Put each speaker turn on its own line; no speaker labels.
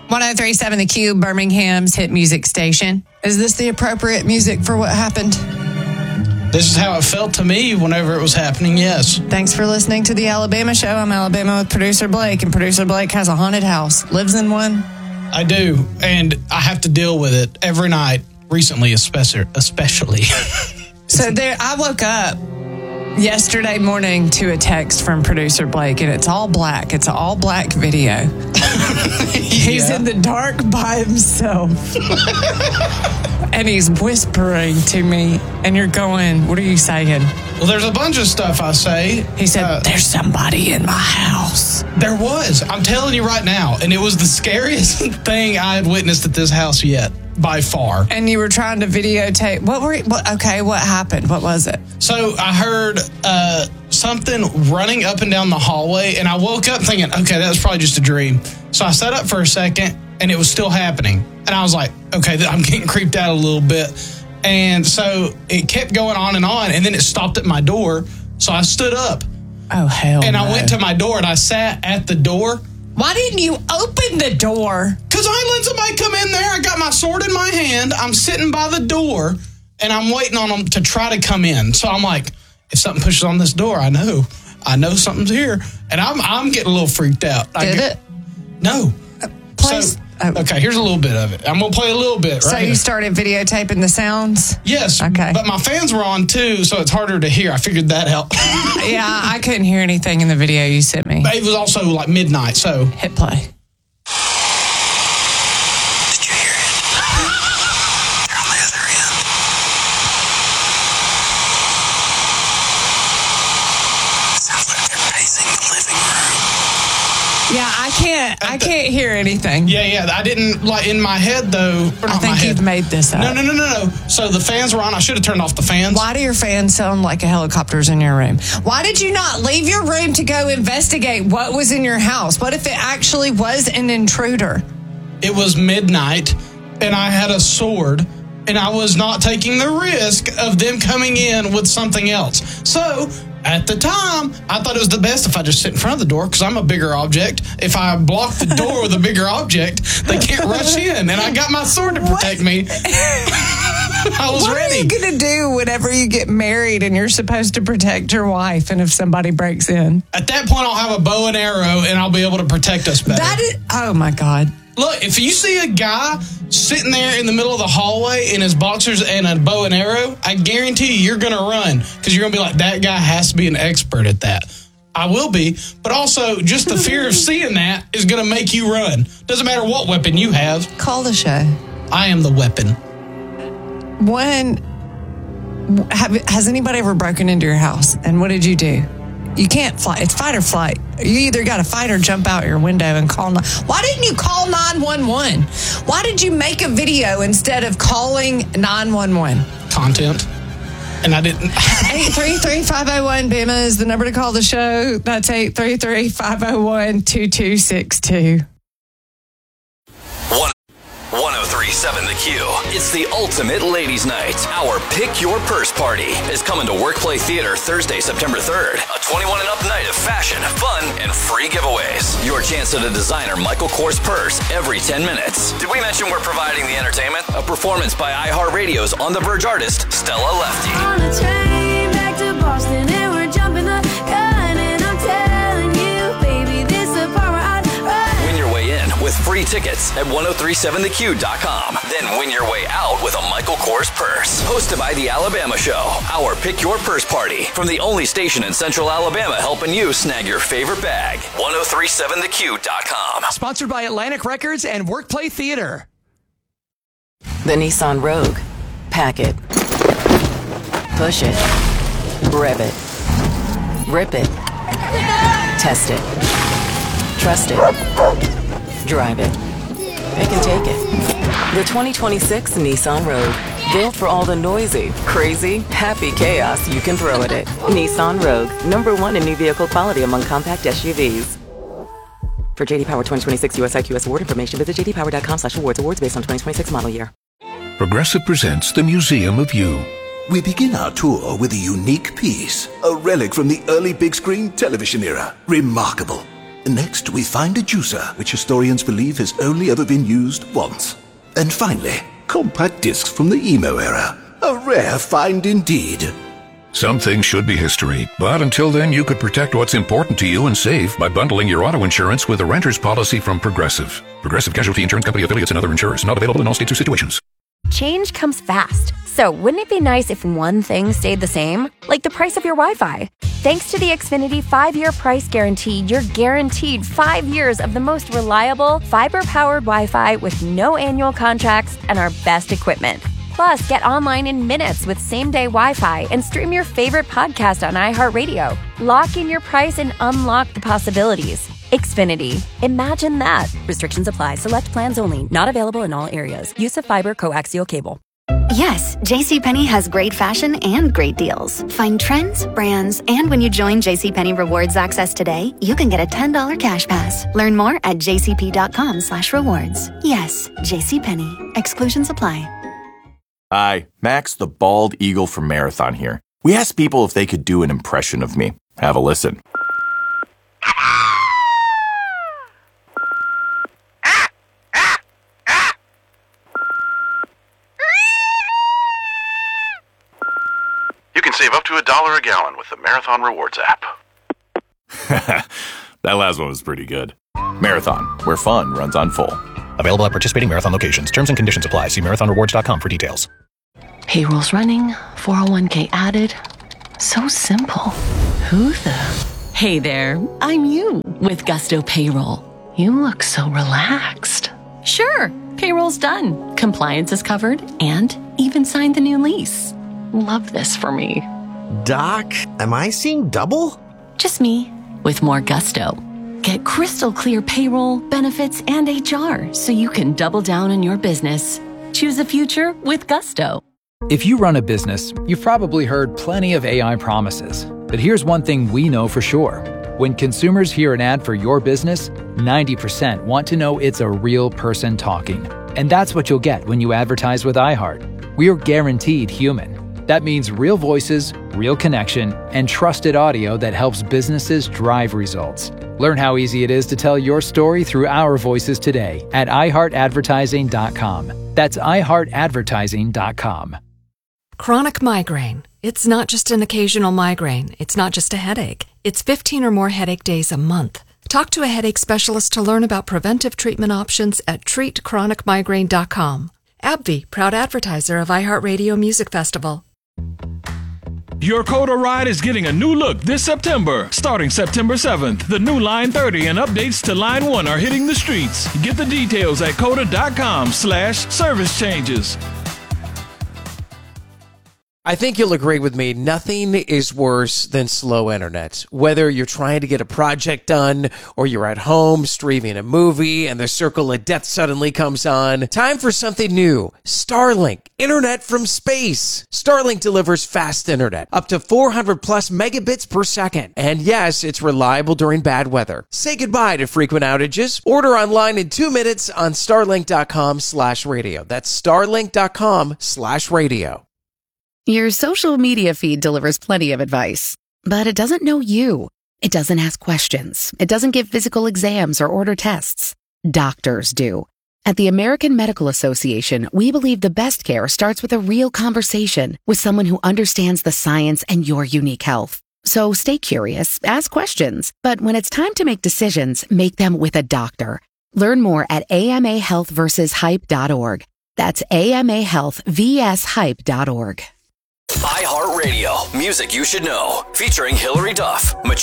103.7 The Cube, Birmingham's hit music station. Is this the appropriate music for what happened?
This is how it felt to me whenever it was happening, yes.
Thanks for listening to The Alabama Show. I'm Alabama with Producer Blake, and Producer Blake has a haunted house. Lives in one.
I do, and I have to deal with it every night, recently especially.
So I woke up yesterday morning to a text from Producer Blake, and it's all black. It's an all black video. He's in the dark by himself. And he's whispering to me, and you're going, what are you saying?
Well, there's a bunch of stuff I say.
He said, there's somebody in my house.
There was. I'm telling you right now. And it was the scariest thing I had witnessed at this house yet, by far.
And you were trying to videotape. What happened? What was it?
So I heard something running up and down the hallway, and I woke up thinking, okay, that was probably just a dream. So I sat up for a second, and it was still happening. And I was like, okay, I'm getting creeped out a little bit. And so it kept going on, and then it stopped at my door. So I stood up.
Oh, hell
And
no.
I went to my door, and I sat at the door.
Why didn't you open the door?
Because I let somebody come in there. I got my sword in my hand. I'm sitting by the door, and I'm waiting on them to try to come in. So I'm like, if something pushes on this door, I know something's here. And I'm getting a little freaked out.
Did it?
No. Okay, here's a little bit of it. I'm going to play a little bit, right?
So you started videotaping the sounds?
Yes.
Okay.
But my fans were on too, so it's harder to hear. I figured that out.
Yeah, I couldn't hear anything in the video you sent me.
But it was also like midnight, so.
Hit play.
Did you hear it? They're on the other end. Sounds like they're pacing the living room.
Yeah, I can't hear anything.
Yeah. I didn't, like, in my head, though.
I think you've made this up.
No. So the fans were on. I should have turned off the fans.
Why do your fans sound like a helicopter's in your room? Why did you not leave your room to go investigate what was in your house? What if it actually was an intruder?
It was midnight, and I had a sword, and I was not taking the risk of them coming in with something else. So, at the time, I thought it was the best if I just sit in front of the door, because I'm a bigger object. If I block the door with a bigger object, they can't rush in, and I got my sword to protect me. I was ready.
What are you going to do whenever you get married and you're supposed to protect your wife, and if somebody breaks in?
At that point, I'll have a bow and arrow, and I'll be able to protect us better.
Oh, my God.
Look, if you see a guy sitting there in the middle of the hallway in his boxers and a bow and arrow, I guarantee you're going to run, because you're going to be like, that guy has to be an expert at that. I will be, but also just the fear of seeing that is going to make you run. Doesn't matter what weapon you have.
Call the show.
I am the weapon.
Has anybody ever broken into your house? And what did you do? You can't fly. It's fight or flight. You either got to fight or jump out your window and call. Why didn't you call 911? Why did you make a video instead of calling 911?
Content. And I didn't.
833-501 BIMA is the number to call the show. That's 833-501-2262.
103.7 The Q. It's the ultimate ladies' night. Our Pick Your Purse Party is coming to Workplay Theater Thursday, September 3rd. A 21 and up night of fashion, fun, and free giveaways. Your chance at a designer Michael Kors purse every 10 minutes. Did we mention we're providing the entertainment? A performance by iHeartRadio's On the Verge artist, Stella Lefty.
On a train back to Boston and we're jumping the gun, and I'm telling you, baby, this is the part where I'd run.
Win your way in with free tickets at 1037theq.com. Then win your way out with a Michael Kors purse. Hosted by The Alabama Show. Our Pick Your Purse Party from the only station in Central Alabama helping you snag your favorite bag. 1037theq.com.
Sponsored by Atlantic Records and Workplay Theater.
The Nissan Rogue. Pack it. Push it. Rev it. Rip it. Test it. Trust it. Drive it. Pick and take it. The 2026 Nissan Rogue. Built for all the noisy, crazy, happy chaos you can throw at it. Nissan Rogue. #1 in new vehicle quality among compact SUVs. For JD Power 2026 US IQS award information, visit jdpower.com/awards. Awards based on 2026 model year.
Progressive presents the Museum of You.
We begin our tour with a unique piece, a relic from the early big screen television era. Remarkable. Next, we find a juicer, which historians believe has only ever been used once. And finally, compact discs from the emo era. A rare find indeed.
Some things should be history, but until then, you could protect what's important to you and save by bundling your auto insurance with a renter's policy from Progressive. Progressive Casualty Insurance Company affiliates and other insurers. Not available in all states or situations.
Change comes fast. So wouldn't it be nice if one thing stayed the same? Like the price of your Wi-Fi. Thanks to the Xfinity 5-year price guarantee, you're guaranteed 5 years of the most reliable, fiber-powered Wi-Fi with no annual contracts and our best equipment. Plus, get online in minutes with same-day Wi-Fi and stream your favorite podcast on iHeartRadio. Lock in your price and unlock the possibilities. Xfinity. Imagine that. Restrictions apply. Select plans only. Not available in all areas. Use of fiber coaxial cable.
Yes, JCPenney has great fashion and great deals. Find trends, brands, and when you join JCPenney Rewards Access today, you can get a $10 cash pass. Learn more at jcp.com/rewards. Yes, JCPenney. Exclusions apply.
Hi, Max the Bald Eagle from Marathon here. We asked people if they could do an impression of me. Have a listen.
You can save up to $1 a gallon with the Marathon Rewards app.
That last one was pretty good. Marathon, where fun runs on full.
Available at participating Marathon locations. Terms and conditions apply. See marathonrewards.com for details.
Payroll's running, 401k added. So simple. Who the? Hey there, I'm you with Gusto Payroll. You look so relaxed. Sure, payroll's done. Compliance is covered and even signed the new lease. Love this for me.
Doc, am I seeing double?
Just me with more gusto. Get crystal clear payroll, benefits, and HR so you can double down on your business. Choose a future with Gusto.
If you run a business, you've probably heard plenty of AI promises. But here's one thing we know for sure. When consumers hear an ad for your business, 90% want to know it's a real person talking. And that's what you'll get when you advertise with iHeart. We're guaranteed human. That means real voices, real connection, and trusted audio that helps businesses drive results. Learn how easy it is to tell your story through our voices today at iHeartAdvertising.com. That's iHeartAdvertising.com.
Chronic migraine. It's not just an occasional migraine. It's not just a headache. It's 15 or more headache days a month. Talk to a headache specialist to learn about preventive treatment options at treatchronicmigraine.com. AbbVie, proud advertiser of iHeartRadio Music Festival.
Your Coda ride is getting a new look this September. Starting September 7th, the new Line 30 and updates to Line 1 are hitting the streets. Get the details at coda.com/service changes.
I think you'll agree with me, nothing is worse than slow internet. Whether you're trying to get a project done or you're at home streaming a movie and the circle of death suddenly comes on, time for something new. Starlink, internet from space. Starlink delivers fast internet, up to 400 plus megabits per second. And yes, it's reliable during bad weather. Say goodbye to frequent outages. Order online in 2 minutes on starlink.com/radio. That's starlink.com/radio.
Your social media feed delivers plenty of advice, but it doesn't know you. It doesn't ask questions. It doesn't give physical exams or order tests. Doctors do. At the American Medical Association, we believe the best care starts with a real conversation with someone who understands the science and your unique health. So stay curious, ask questions, but when it's time to make decisions, make them with a doctor. Learn more at amahealthversushype.org. That's amahealthvshype.org.
iHeartRadio, music you should know, featuring Hillary Duff,